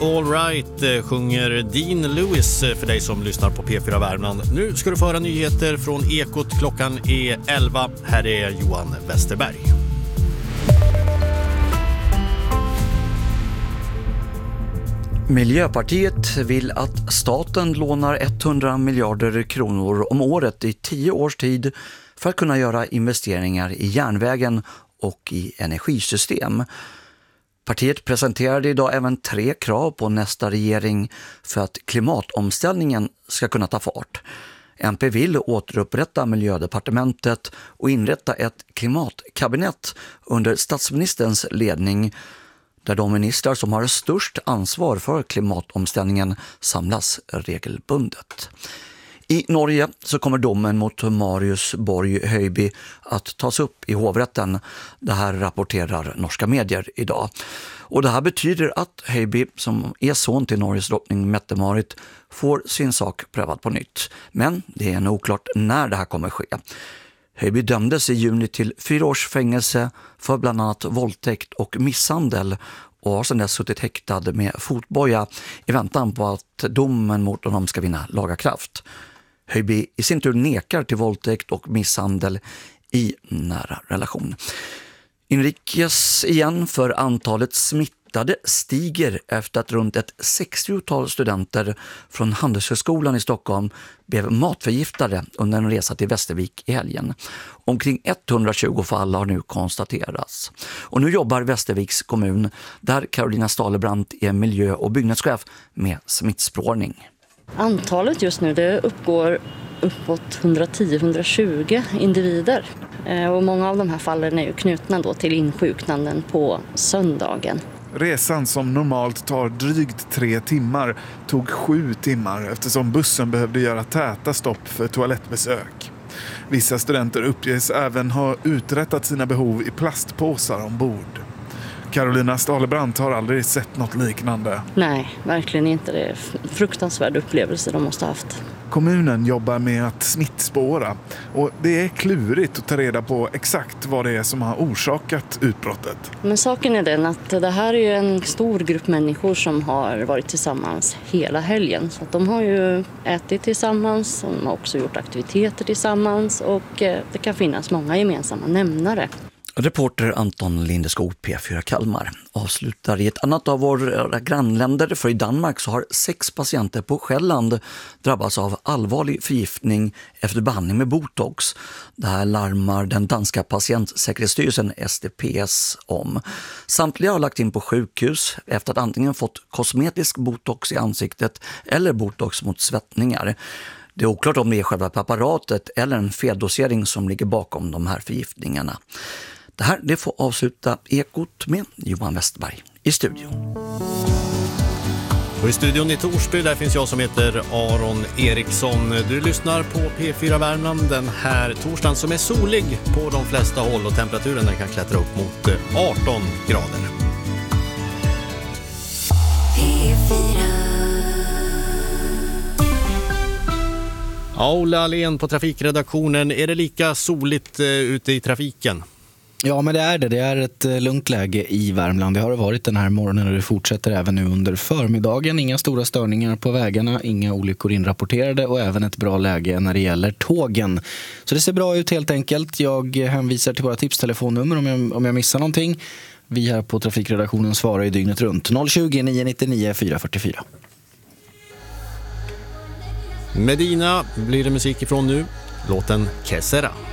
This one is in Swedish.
All Right sjunger Dean Lewis för dig som lyssnar på P4 Värmland. Nu ska du få höra nyheter från Ekot. Klockan är 11. Här är Johan Westerberg. Miljöpartiet vill att staten lånar 100 miljarder kronor om året i 10 års tid för att kunna göra investeringar i järnvägen och i energisystem. Partiet presenterade idag även 3 krav på nästa regering för att klimatomställningen ska kunna ta fart. MP vill återupprätta miljödepartementet och inrätta ett klimatkabinett under statsministerns ledning där de ministrar som har störst ansvar för klimatomställningen samlas regelbundet. I Norge så kommer domen mot Marius Borg Høiby att tas upp i hovrätten. Det här rapporterar norska medier idag. Och det här betyder att Høiby, som är son till Norges drottning Mette-Marit, får sin sak prövad på nytt. Men det är ännu oklart när det här kommer ske. Høiby dömdes i juni till 4 års fängelse för bland annat våldtäkt och misshandel och har sedan dess suttit häktad med fotboja i väntan på att domen mot honom ska vinna laga kraft. Høiby i sin tur nekar till våldtäkt och misshandel i nära relation. Inrikes igen, för antalet smittade stiger efter att runt ett 60-tal studenter från Handelshögskolan i Stockholm blev matförgiftade under en resa till Västervik i helgen. Omkring 120 fall har nu konstaterats. Och nu jobbar Västerviks kommun, där Carolina Stahlebrant är miljö- och byggnadschef, med smittspårning. Antalet just nu det uppgår uppåt 110-120 individer. Och många av de här fallen är ju knutna då till insjuknanden på söndagen. Resan som normalt tar drygt 3 timmar tog 7 timmar eftersom bussen behövde göra täta stopp för toalettbesök. Vissa studenter uppges även ha uträttat sina behov i plastpåsar ombord. Carolina Stahlebrant har aldrig sett något liknande. Nej, verkligen inte. Det är fruktansvärd upplevelse de måste ha haft. Kommunen jobbar med att smittspåra och det är klurigt att ta reda på exakt vad det är som har orsakat utbrottet. Men saken är den att det här är en stor grupp människor som har varit tillsammans hela helgen. Så att de har ju ätit tillsammans, de har också gjort aktiviteter tillsammans och det kan finnas många gemensamma nämnare. Reporter Anton Lindeskog, P4 Kalmar, avslutar i ett annat av våra grannländer. För i Danmark så har 6 patienter på Själland drabbats av allvarlig förgiftning efter behandling med botox. Det här larmar den danska patientsäkerhetsstyrelsen SDPS om. Samtliga har lagt in på sjukhus efter att antingen fått kosmetisk botox i ansiktet eller botox mot svettningar. Det är oklart om det är själva preparatet eller en feldosering som ligger bakom de här förgiftningarna. Det får avsluta Ekot med Johan Westerberg i studion. Och i studion i Torsby, där finns jag som heter Aron Eriksson. Du lyssnar på P4 Värmland den här torsdagen som är solig på de flesta håll och temperaturen kan klättra upp mot 18 grader. Ola Alén på trafikredaktionen. Är det lika soligt ute i trafiken? Ja, men det är det. Det är ett lugnt läge i Värmland. Det har det varit den här morgonen och det fortsätter även nu under förmiddagen. Inga stora störningar på vägarna, inga olyckor inrapporterade och även ett bra läge när det gäller tågen. Så det ser bra ut helt enkelt. Jag hänvisar till våra tipstelefonnummer om jag missar någonting. Vi här på trafikredaktionen svarar i dygnet runt. 020 999 444. Medina blir det musik ifrån nu. Låten Kessera.